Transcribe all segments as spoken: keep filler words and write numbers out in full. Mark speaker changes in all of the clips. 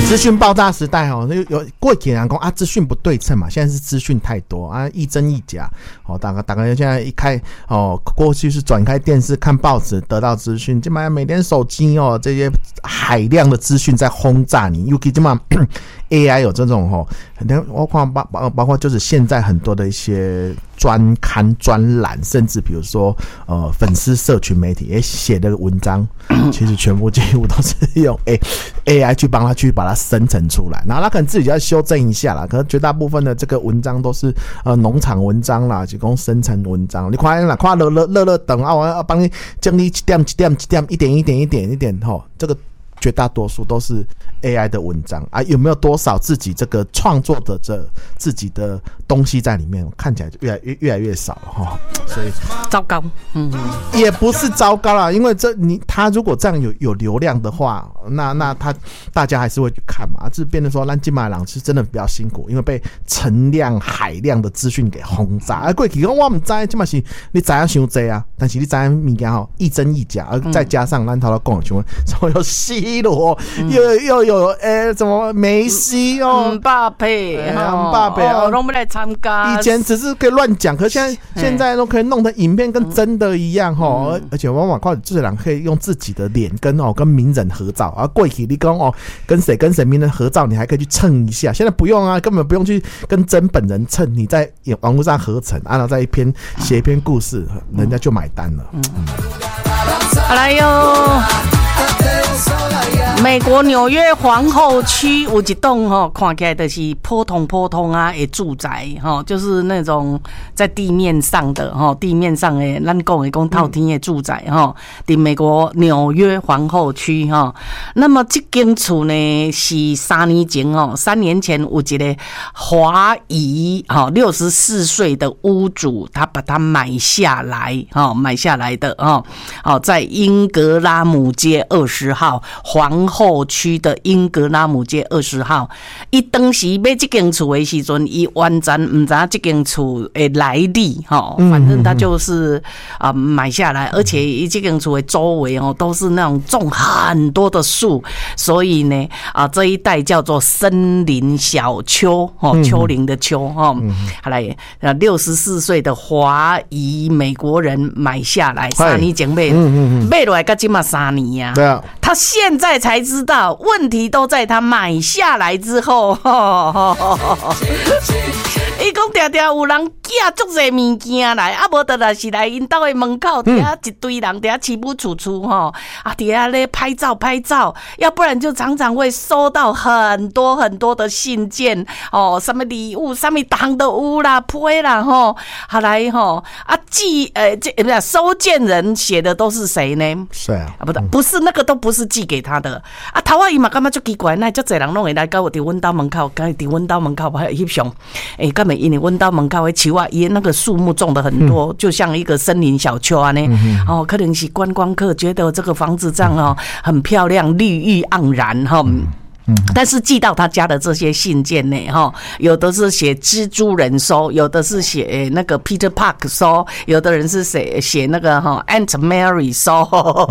Speaker 1: 资讯爆炸时代哦，有有过去人讲啊，资讯不对称嘛，现在是资讯太多啊，一真一假哦。大概大概现在一开哦，过去是转开电视看报纸得到资讯，今嘛每天手机哦这些海量的资讯在轰炸你，尤其今嘛 A I 有这种哦，很多包括包包括就是现在很多的一些专刊专栏，甚至比如说呃粉丝社群媒体也写的文章，其实全部几乎都是用 A A I 去帮他去把它生成出来，然后他可能自己要修正一下啦，可能绝大部分的这个文章都是呃农场文章啦，提供生成文章。你看啦，看乐乐乐乐等啊，我要帮你整理一点一点一点一点一点一点一点吼，这个绝大多数都是 A I 的文章啊，有没有多少自己这个创作的这自己的东西在里面？看起来就越来越越来越少哈，所以
Speaker 2: 糟糕，嗯，
Speaker 1: 也不是糟糕啦，因为这你他如果这样有有流量的话，那那他大家还是会去看嘛，这变成说咱金马郎是真的比较辛苦，因为被陈量海量的资讯给轰炸。啊，过去讲我唔知，金马是你知影伤济啊，但是你知影物件吼一真一假，而再加上咱头头讲的像什么有 C 罗，又又有诶什么梅西哦，
Speaker 2: 姆巴佩，
Speaker 1: 姆巴佩哦，
Speaker 2: 拢不来参加。
Speaker 1: 以前只是可以乱讲，可现在现在都可以弄成影片跟真的一样吼，而而且往往靠这人可以用自己的脸跟哦跟名人合照，而过去你讲哦跟谁跟谁名人合照，你还可以去蹭一下，现在不用啊，根本不用去跟真本人蹭，你在网络上合成，然后在一篇写一篇故事，人家就买单了。嗯嗯、
Speaker 2: 好来哟。美国纽约皇后区有一栋吼，看起来就是普通普通啊的住宅吼，就是那种在地面上的吼，地面上的咱讲的讲透天的住宅吼，在美国纽约皇后区吼。那么这间厝呢是三年前吼，三年前有一个华裔吼六十四岁的屋主，他把它买下来吼，买下来的吼，好在英格拉姆街二十号。皇后区的英格拉姆街二十号，伊当时买这间厝的时阵，伊完全唔知道这间厝的来历哈，反正他就是啊、呃、买下来，而且伊这间厝的周围哦都是那种种很多的树，所以呢啊、呃、这一带叫做森林小丘哦，丘陵的丘哦。好来，呃六十四岁的华裔美国人买下来，三年前买，买落来到今嘛三年呀、啊。
Speaker 1: 对啊，
Speaker 2: 他现在才知道，问题都在他买下来之后。伊讲常常有人寄足侪物件来，啊无得来是来因兜的门口，底下一堆人底下起不楚楚吼，啊底下咧拍照拍照，要不然就常常会收到很多很多的信件哦，什么礼物，什么糖的物啦、批啦吼，好来吼啊寄呃这不是收件人写的都是谁呢？
Speaker 1: 是啊，
Speaker 2: 啊不不是那个都不是寄给他的啊，头仔伊嘛感觉足奇怪，那足侪人拢会来到我伫阮兜门口，甲伫阮兜门口拍翕相，诶，干美因为阮兜门口的树啊，伊那个树木种的很多，嗯、就像一个森林小丘啊呢、嗯。哦，可能是观光客觉得这个房子这样哦很漂亮，绿意盎然哈。嗯嗯、但是寄到他家的这些信件呢，哈，有的是写蜘蛛人收，有的是写那个 Peter Park 收，有的人是写写那个哈 Aunt Mary 收。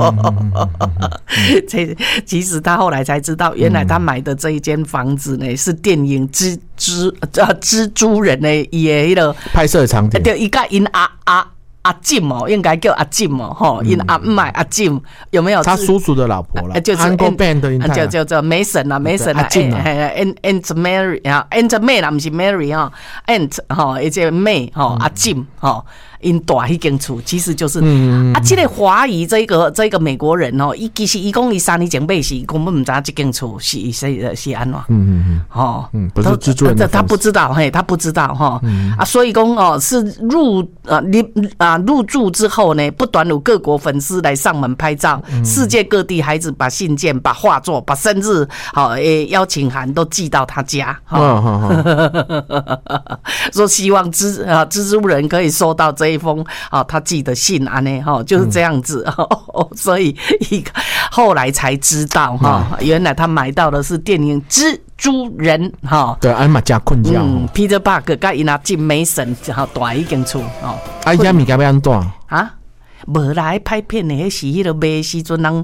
Speaker 2: 这其实他后来才知道，原来他买的这一间房子呢是电影蜘蛛呃蜘蛛人的也了
Speaker 1: 拍摄场景，
Speaker 2: 对，一个因阿阿。阿金哦，应该叫阿金哦，吼，因阿唔买阿金有没有？
Speaker 1: 他叔叔的老婆了，
Speaker 2: 就是
Speaker 1: Uncle
Speaker 2: 叫叫叫梅婶啊，梅婶啊 ，Aunt Aunt Mary 啊 ，Aunt May 啦，不是 Mary 哈 ，Aunt 哈，一个 May 哈，阿金哈。因大迄间厝，其实就是、嗯、啊，这个华裔这个这个美国人哦，伊其实伊讲伊三年前买是根本唔知道这间厝是是是安怎，嗯嗯嗯，哦，嗯，不是蜘蛛人的，他不知道，嘿，他不知道哈、嗯，啊，所以讲哦，是入啊入啊入住之后呢，不断有各国粉丝来上门拍照，嗯、世界各地孩子把信件、把画作、把生日好诶、欸、邀请函都寄到他家，哈、哦，说希望蜘啊蜘蛛人可以收到这一。一封啊，他寄的信啊，呢哈，就是这样子，嗯、所以后来才知道哈、嗯，原来他买到的是电影《蜘蛛人》哈。
Speaker 1: 对，安嘛加困觉。
Speaker 2: 嗯 ，Peter Park 甲伊那进梅婶哈大一间厝哦。
Speaker 1: 啊，伊家物件要安怎啊？
Speaker 2: 无来拍片的，迄是迄个卖时阵人。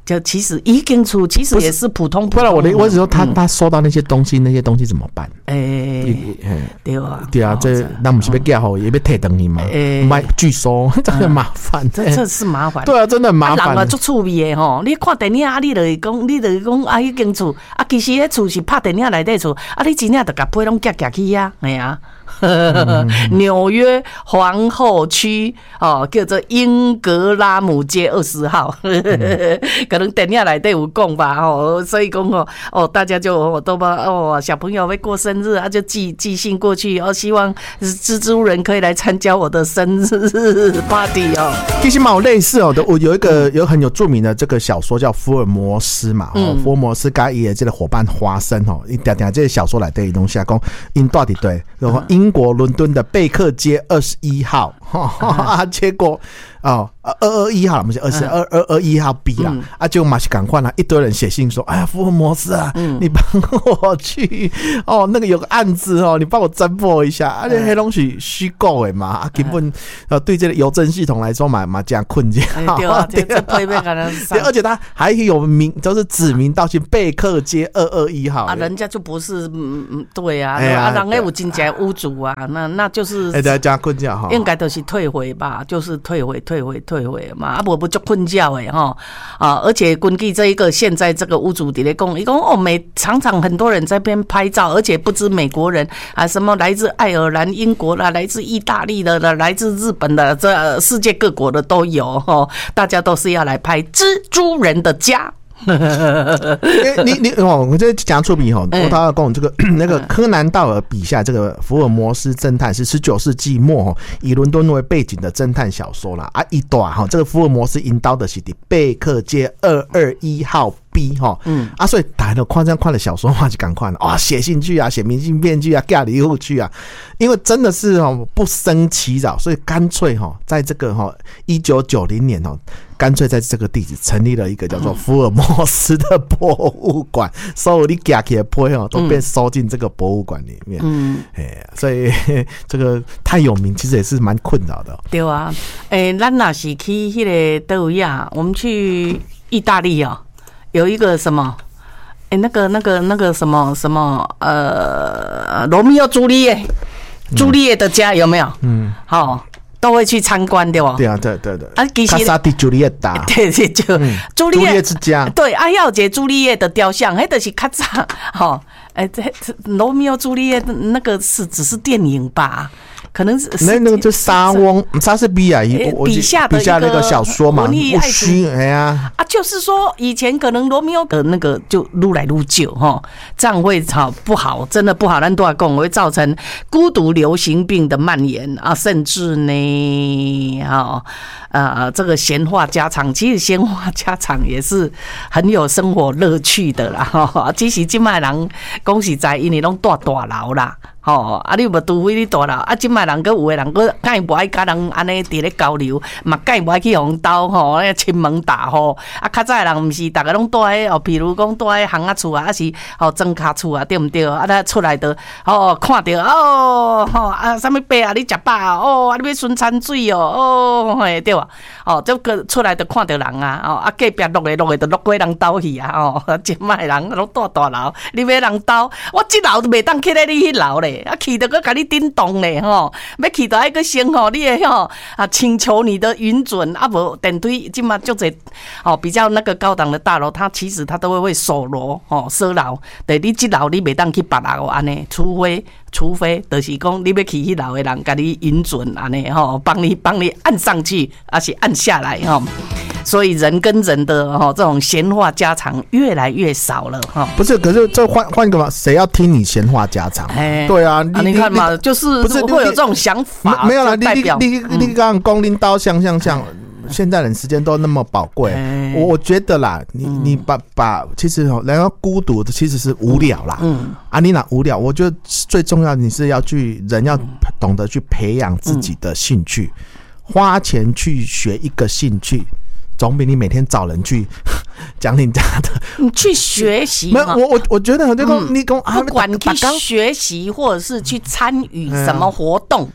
Speaker 2: 就其实已经出，其实也是普通普通。
Speaker 1: 不然我的我只说他、嗯、他收到那些东西，那些东西怎么办？
Speaker 2: 哎、欸，对啊，
Speaker 1: 对啊，这那不是被盖好，也被退等你嘛？哎，买拒收，这很麻烦，
Speaker 2: 这这是麻烦。
Speaker 1: 对啊，真的很麻烦。
Speaker 2: 人啊，足趣味的吼，你看电影啊，你就是讲，你就是讲啊，已经厝啊，其实迄厝是拍电影内底厝，啊，你真正就甲批拢夹夹去啊，哎呀。纽约皇后区哦，叫做英格拉姆街二十号，嗯、可能电影内底有讲吧哦，所以讲哦哦，大家就哦都把哦小朋友要过生日啊，就寄寄信过去哦，希望蜘蛛人可以来参加我的生日 party 哦。
Speaker 1: 其实蛮有类似哦的，我有一个有很有著名的这个小说叫福尔摩斯嘛，哦，福尔摩斯跟伊的这个伙伴华生哦，一点点这个小说内底东西讲，因到底对，然后英国伦敦的贝克街二十一号，啊，结果哦，二二一号，不是二十二二二一号 B 啦，嗯、啊，结果马上赶快啦，一堆人写信说，哎呀，福尔摩斯啊，嗯、你帮我去哦，那个有个案子哦，你帮我侦破一下，而且黑东西虚构的嘛，啊，根本呃对这个邮政系统来说嘛嘛这样困境，
Speaker 2: 对啊，这这配备可能
Speaker 1: 对，而且他还有名，就是指名道姓贝克街二二一号
Speaker 2: 啊，人家就不是嗯嗯对啊，哎、啊，人家有真正屋主啊，那那就是
Speaker 1: 哎，大家困觉哈，
Speaker 2: 应该都是退回吧，就是退回退回退回嘛，啊，不不就困觉的哈啊，而且根据这一个现在这个屋主伫咧讲，伊讲哦，每常常很多人在边拍照，而且不止美国人啊，什么来自爱尔兰、英国的，来自意大利的，来自日本的，这世界各国的都有哈，大家都是要来拍蜘蛛人的家。
Speaker 1: 欸、你你哦，我这讲出笔哈，我他要讲这个那个柯南道尔笔下这个福尔摩斯侦探是十九世纪末以伦敦为背景的侦探小说啦啊，一段哈，这个福尔摩斯引导的是贝克街二二一号 B 哈，嗯啊，所以大家都看这样看的小说话就赶快了啊，写信去啊，写明信片去啊，寄礼物去啊，因为真的是哦不生其扰，所以干脆哈，在这个哈一九九零年哦。干脆在这个地址成立了一个叫做福尔摩斯的博物馆，所有你夹起的批哦都被收进这个博物馆里面。嗯，哎，所以这个太有名，其实也是蛮困扰的。
Speaker 2: 对啊，哎，咱那是去那个德维亚，我们去意大利哦，有一个什么，哎，那个那个那个什么什么呃，罗密欧朱丽叶，朱丽叶的家有没有？嗯，好。都会去参观对吧？
Speaker 1: 对啊，对对对。
Speaker 2: 啊，其实卡
Speaker 1: 萨迪朱丽叶达，
Speaker 2: 对对就、嗯、朱丽叶之家，对，啊，要有朱丽叶的雕像，那就是卡萨，好，哎，这罗密欧朱丽叶那个是只是电影吧？可能是
Speaker 1: 那那个就莎翁莎士比亚
Speaker 2: 笔下的
Speaker 1: 笔下那个小说嘛，不虚哎呀
Speaker 2: 啊，就是说以前可能罗密欧的那个就撸来撸久哈，这样会好不好？真的不好，咱都要讲会造成孤独流行病的蔓延啊，甚至呢，哈呃这个闲话家常，其实闲话家常也是很有生活乐趣的啦哈。其实今卖人讲实在，因为拢住大楼啦。哦，啊，你无除非你大楼，啊，即卖人个有诶人个，敢会无爱甲人安尼伫咧交流，嘛敢会无爱去互斗吼，咧亲门大户。啊，较早诶人毋是，逐个拢住喺哦，譬如讲住喺巷仔厝啊，还是哦庄卡厝啊，对毋对？啊，咱出来的哦，看到哦，吼啊，啥物伯啊，你食饱啊？哦，啊，你要顺餐水哦，哦，嘿，对啊，哦，这个出来就看到人啊，哦，啊，隔壁落来落来就落过人斗去啊，哦，即卖人拢住大楼，你要人斗，我即楼都袂当去咧你迄楼咧。啊，去得个甲你叮咚嘞吼，要去到一个先吼，你诶吼啊，请求你的允准啊，无电梯即嘛就这哦，比较那个高档的大楼，它其实它都会会锁楼吼，锁楼，对，你即楼你袂当去别楼安尼，除非除非就是讲你要去迄楼的人甲你允准安尼吼，帮你帮你按上去，还是按下来吼。所以人跟人的哈这种闲话家常越来越少了哈。
Speaker 1: 不是，可是这换换一个嘛，谁要听你闲话家常？对啊，
Speaker 2: 你, 啊你看嘛，就是不是会有这种想法？
Speaker 1: 没有啦，你你你你刚刚光拎刀像像像，现在人时间都那么宝贵，我我觉得啦，你你把把其实人要孤独的其实是无聊啦。嗯，啊，你哪无聊？我觉得最重要你是要去人要懂得去培养自己的兴趣，花钱去学一个兴趣。总比你每天找人去讲你家的，
Speaker 2: 你去学习
Speaker 1: 没有我我我觉得那个你跟
Speaker 2: 不管去学习或者是去参与什么活动，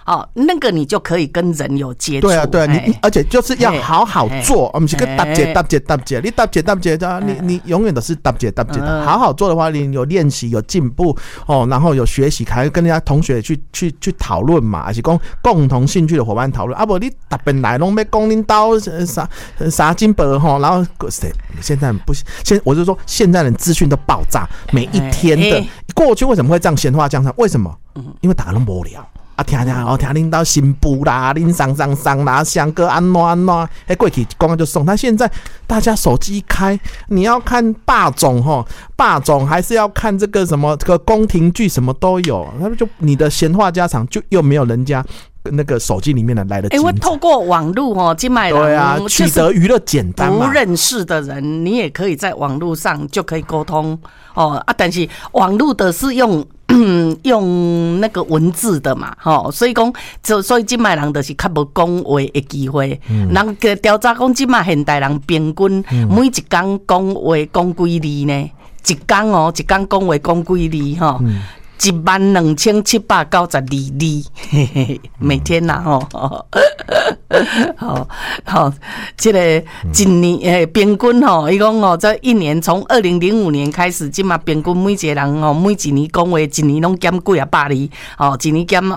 Speaker 2: 哦，那个你就可以跟人有接触。
Speaker 1: 对啊，对啊，你而且就是要好好做，我们是个搭姐搭姐搭姐，你搭姐搭姐的，你你永远都是搭姐搭姐的。好好做的话，你有练习有进步哦，然后有学习，还跟人家同学去去去讨论嘛，还是讲共同兴趣的伙伴讨论。啊不，你特别来拢要讲恁兜啥啥金箔吼，然后现在不现我就说现在的资讯都爆炸，每一天的过去为什么会这样闲话家常？为什么？因为大家都无聊。啊，听听哦，听恁到新妇啦，恁上上上啦，翔哥安怎安怎，哎，过去刚刚就送。他现在大家手机一开，你要看霸总吼，霸总还是要看这个什么这个宫廷剧，什么都有。他们就你的闲话家常，就又没有人家那个手机里面的来的精彩。
Speaker 2: 哎、欸，我透过网络哦，今买
Speaker 1: 对啊，取得娱乐简单嘛。
Speaker 2: 不认识的人，你也可以在网络上就可以沟通哦啊，但是网络的是用。用那个文字的嘛，吼，所以讲，所以今卖人就是较无讲话的机会。嗯、人个调查讲，今卖现代人平均每一天讲话讲几字呢？一天哦，一天讲话讲几字吼？嗯一万两千七百九十二字，嘿嘿，每天呐、啊，吼、哦，好好，这个一年诶，平均吼，伊讲哦，这一年从二零零五年开始，即嘛平均每一个人哦，每一年讲话一年拢减几啊百字，哦，一年减